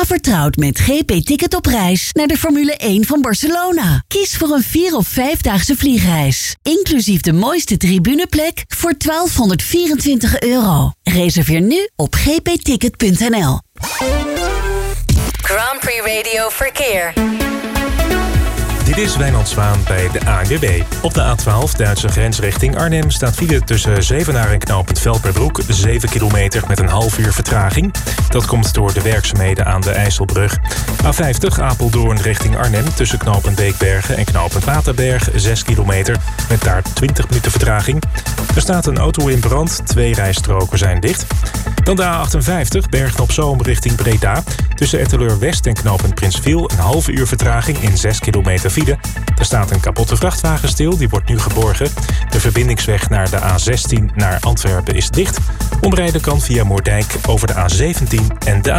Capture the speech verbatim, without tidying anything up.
Ga vertrouwd met G P Ticket op reis naar de Formule één van Barcelona. Kies voor een vier- of vijfdaagse vliegreis. Inclusief de mooiste tribuneplek voor twaalfhonderdvierentwintig euro. Reserveer nu op g p ticket punt n l. Grand Prix Radio Verkeer. Dit is Wijnand Zwaan bij de A N W B. Op de A twaalf, Duitse grens richting Arnhem, staat file tussen Zevenaar en knooppunt Velperbroek. zeven kilometer met een half uur vertraging. Dat komt door de werkzaamheden aan de IJsselbrug. A vijftig, Apeldoorn richting Arnhem, tussen knooppunt Beekbergen en knooppunt Waterberg. zes kilometer met daar twintig minuten vertraging. Er staat een auto in brand, twee rijstroken zijn dicht. Dan de A achtenvijftig, Bergen op Zoom richting Breda. Tussen Etteleur West en knooppunt Prinsviel een half uur vertraging in zes kilometer file. Er staat een kapotte vrachtwagen stil, die wordt nu geborgen. De verbindingsweg naar de A zestien naar Antwerpen is dicht. Omrijden kan via Moerdijk over de A zeventien en de A